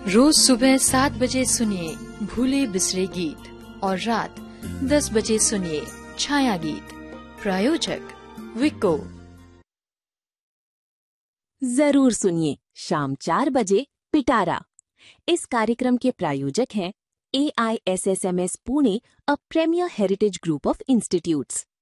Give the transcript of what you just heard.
रोज सुबह 7 बजे सुनिए भूले बिसरे गीत और रात 10 बजे सुनिए छाया गीत। प्रायोजक विको। जरूर सुनिए शाम 4 बजे पिटारा। इस कार्यक्रम के प्रायोजक हैं AISSMS Pune, a premiere heritage group of institutes.